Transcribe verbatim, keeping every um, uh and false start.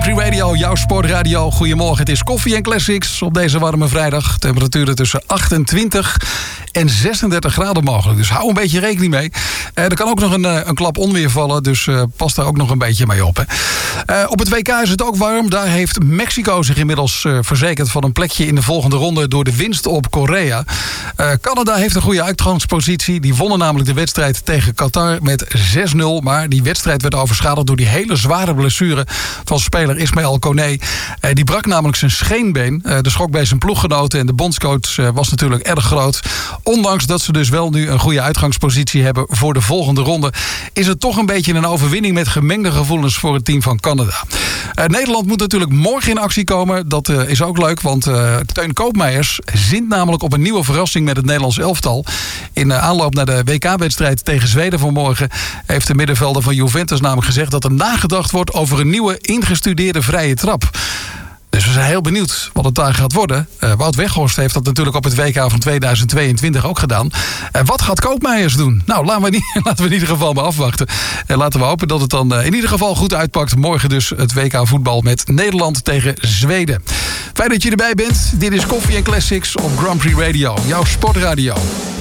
Prix Radio, jouw sportradio. Goedemorgen, het is Koffie en Classics op deze warme vrijdag. Temperaturen tussen achtentwintig en zesendertig graden mogelijk. Dus hou een beetje rekening mee. Uh, er kan ook nog een, uh, een klap onweer vallen, dus uh, pas daar ook nog een beetje mee op. Hè. Uh, op het W K is het ook warm. Daar heeft Mexico zich inmiddels uh, verzekerd van een plekje in de volgende ronde door de winst op Korea. Uh, Canada heeft een goede uitgangspositie. Die wonnen namelijk de wedstrijd tegen Qatar met zes nul. Maar die wedstrijd werd overschaduwd door die hele zware blessure van speler Ismaël Koné. Uh, die brak namelijk zijn scheenbeen. Uh, de schok bij zijn ploeggenoten en de bondscoach uh, was natuurlijk erg groot. Ondanks dat ze dus wel nu een goede uitgangspositie hebben voor de volgende ronde, is het toch een beetje een overwinning met gemengde gevoelens voor het team van Canada. Uh, Nederland moet natuurlijk morgen in actie komen. Dat uh, is ook leuk, want uh, Teun Koopmeijers zint namelijk op een nieuwe verrassing met het Nederlands elftal. In uh, aanloop naar de W K-wedstrijd tegen Zweden vanmorgen heeft de middenvelder van Juventus namelijk gezegd dat er nagedacht wordt over een nieuwe ingestudeerde vrije trap. Dus we zijn heel benieuwd wat het daar gaat worden. Uh, Wout Weghorst heeft dat natuurlijk op het W K van tweeduizend tweeëntwintig ook gedaan. En uh, wat gaat Koopmeijers doen? Nou, laten we, niet, laten we in ieder geval maar afwachten. En laten we hopen dat het dan uh, in ieder geval goed uitpakt. Morgen dus het W K voetbal met Nederland tegen Zweden. Fijn dat je erbij bent. Dit is Koffie en Classics op Grand Prix Radio. Jouw sportradio.